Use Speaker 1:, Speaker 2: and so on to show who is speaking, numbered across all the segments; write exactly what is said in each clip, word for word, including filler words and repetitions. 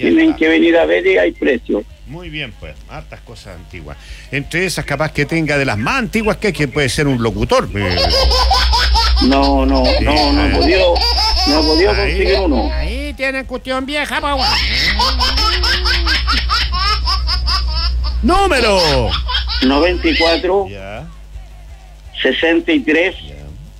Speaker 1: Tienen
Speaker 2: está.
Speaker 1: que venir a ver y hay precio.
Speaker 2: Muy bien, pues, hartas cosas antiguas. Entre esas, capaz que tenga de las más antiguas que, que puede ser un locutor. Eh.
Speaker 1: No, no,
Speaker 2: Sí,
Speaker 1: no, no he
Speaker 2: eh.
Speaker 1: podido, no he podido
Speaker 2: Ahí,
Speaker 1: conseguir uno.
Speaker 2: ahí tienen cuestión vieja, pa' guau. Número.
Speaker 1: noventa y cuatro,
Speaker 2: Ya,
Speaker 1: sesenta y tres,
Speaker 2: ya,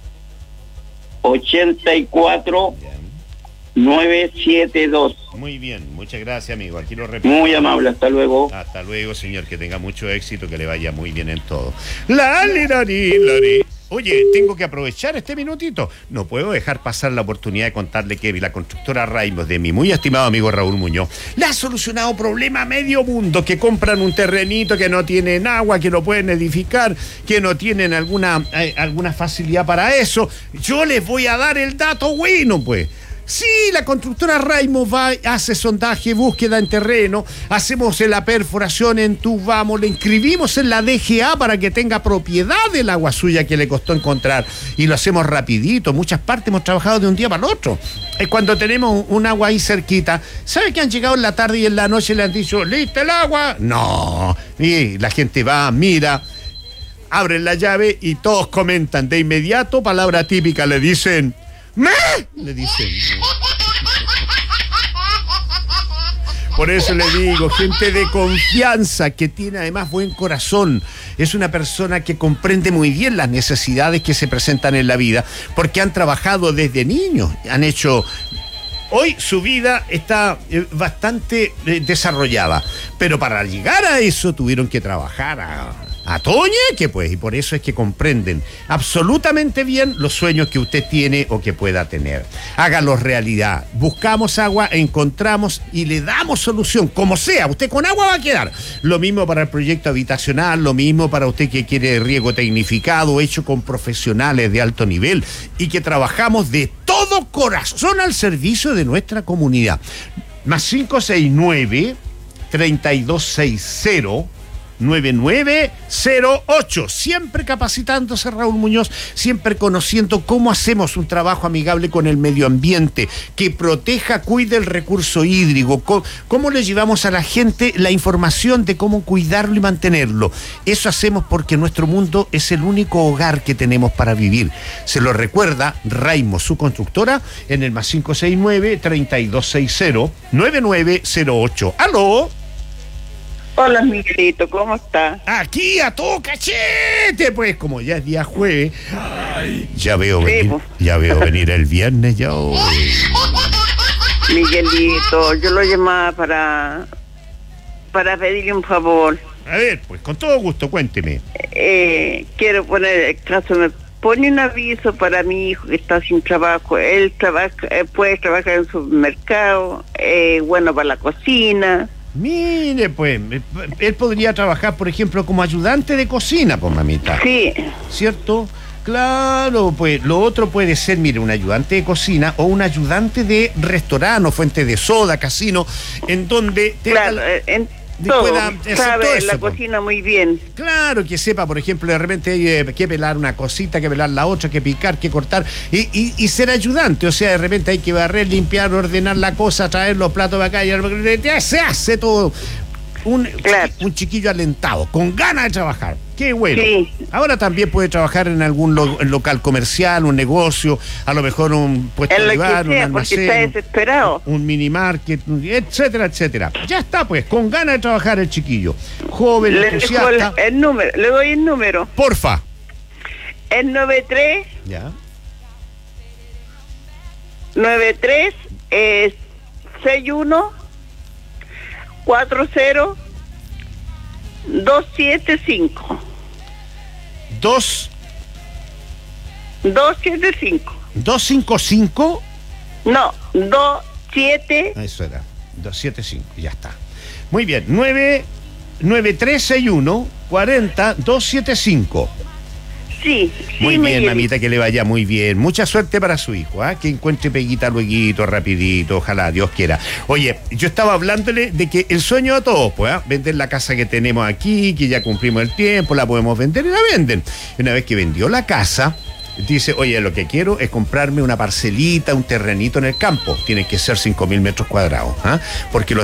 Speaker 1: ochenta y cuatro,
Speaker 2: ya.
Speaker 1: novecientos setenta y dos.
Speaker 2: Muy bien, muchas gracias, amigo. Aquí lo repito.
Speaker 1: Muy amable, hasta luego.
Speaker 2: Hasta luego, señor, que tenga mucho éxito, que le vaya muy bien en todo. La, li, la, li, la, li. Oye, tengo que aprovechar este minutito. No puedo dejar pasar la oportunidad de contarle que la constructora Raimos de mi muy estimado amigo Raúl Muñoz le ha solucionado problema a medio mundo, que compran un terrenito que no tienen agua, que no pueden edificar, que no tienen alguna, eh, alguna facilidad para eso. Yo les voy a dar el dato bueno, pues. Sí, la constructora Raimos va, hace sondaje, búsqueda en terreno, hacemos la perforación, entubamos, le inscribimos en la D G A para que tenga propiedad del agua suya que le costó encontrar, y lo hacemos rapidito. Muchas partes hemos trabajado de un día para el otro. Es cuando tenemos un agua ahí cerquita. ¿Sabe que han llegado en la tarde y en la noche le han dicho, ¿listo el agua? No. Y la gente va, mira, abren la llave y todos comentan de inmediato, palabra típica, le dicen... ¿Me? Le dicen. Por eso le digo, gente de confianza, que tiene además buen corazón. Es una persona que comprende muy bien las necesidades que se presentan en la vida, porque han trabajado desde niños, han hecho... Hoy su vida está eh, bastante eh, desarrollada, pero para llegar a eso tuvieron que trabajar a, a toñeque, pues, y por eso es que comprenden absolutamente bien los sueños que usted tiene o que pueda tener. Hágalos realidad. Buscamos agua, encontramos y le damos solución, como sea. Usted con agua va a quedar. Lo mismo para el proyecto habitacional, lo mismo para usted que quiere riego tecnificado, hecho con profesionales de alto nivel y que trabajamos de todo corazón al servicio de nuestra comunidad. Más cinco seis nueve, tres dos seis cero, nueve nueve cero ocho. Siempre capacitándose Raúl Muñoz, siempre conociendo cómo hacemos un trabajo amigable con el medio ambiente, que proteja, cuide el recurso hídrico, cómo, cómo le llevamos a la gente la información de cómo cuidarlo y mantenerlo. Eso hacemos porque nuestro mundo es el único hogar que tenemos para vivir. Se lo recuerda Raimos, su constructora, en el más cinco seis nueve, tres dos seis cero, nueve nueve cero ocho. ¡Aló!
Speaker 3: Hola, Miguelito, ¿cómo está?
Speaker 2: Aquí a todo cachete, pues, como ya es día jueves. Ay, ya veo
Speaker 3: Sí,
Speaker 2: venir,
Speaker 3: pues.
Speaker 2: ya veo venir el viernes ya hoy.
Speaker 3: Miguelito, yo lo llamaba para para pedirle un favor.
Speaker 2: A ver, pues, con todo gusto, cuénteme.
Speaker 3: Eh, quiero poner el caso, me pone un aviso para mi hijo que está sin trabajo. Él trabaja, eh, puede trabajar en supermercado, eh, bueno, para la cocina.
Speaker 2: Mire, pues, él podría trabajar, por ejemplo, como ayudante de cocina, pues, mamita.
Speaker 3: Sí,
Speaker 2: ¿Cierto? Claro, pues lo otro puede ser, mire, un ayudante de cocina o un ayudante de restaurante, fuente de soda, casino, en donde tenga
Speaker 3: claro,
Speaker 2: la-
Speaker 3: eh, en
Speaker 2: de-
Speaker 3: todo,
Speaker 2: pueda hacer
Speaker 3: sabe
Speaker 2: todo eso,
Speaker 3: la
Speaker 2: pues.
Speaker 3: cocina muy bien.
Speaker 2: Claro, que sepa, por ejemplo, de repente hay eh, que pelar una cosita, que pelar la otra, que picar, que cortar, y, y, y ser ayudante. O sea, de repente hay que barrer, limpiar, ordenar la cosa, traer los platos de acá, y ya se hace todo. Un,
Speaker 3: Claro.
Speaker 2: un chiquillo alentado, con ganas de trabajar. Qué bueno.
Speaker 3: Sí.
Speaker 2: Ahora también puede trabajar en algún lo- local comercial, un negocio, a lo mejor un puesto
Speaker 3: En lo
Speaker 2: de
Speaker 3: que
Speaker 2: bar, un
Speaker 3: sea, porque está
Speaker 2: almacén,
Speaker 3: desesperado.
Speaker 2: un mini market, etcétera, etcétera. Ya está, pues, con ganas de trabajar el chiquillo. Joven,
Speaker 3: Le dejo el,
Speaker 2: entusiasta.
Speaker 3: el número, le doy el número.
Speaker 2: Porfa.
Speaker 3: Es nueve tres
Speaker 2: Ya.
Speaker 3: nueve tres es seis uno cuatro cero dos siete cinco
Speaker 2: Dos,
Speaker 3: dos siete cinco
Speaker 2: dos cinco cinco.
Speaker 3: no dos siete
Speaker 2: Eso era. Dos siete cinco. Ya está. Muy bien. Nueve, nueve tres seis uno cuarenta dos siete cinco.
Speaker 3: sí, sí,
Speaker 2: Muy bien,
Speaker 3: Miguel.
Speaker 2: mamita, que le vaya muy bien. Mucha suerte para su hijo, ¿ah? Que encuentre peguita lueguito, rapidito, ojalá, Dios quiera. Oye, yo estaba hablándole de que el sueño de todos, pues, ¿ah? Vender la casa que tenemos aquí, que ya cumplimos el tiempo, la podemos vender y la venden. Y una vez que vendió la casa, dice, oye, lo que quiero es comprarme una parcelita, un terrenito en el campo. Tiene que ser cinco mil metros cuadrados, ¿ah? Porque los